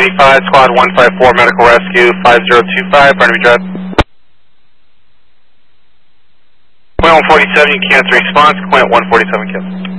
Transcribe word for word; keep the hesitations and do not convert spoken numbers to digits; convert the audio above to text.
eighty-five, Squad one five four, Medical Rescue, five zero two five, Barnaby Drive. Point one forty-seven, you cancel response, point one forty-seven, cancel.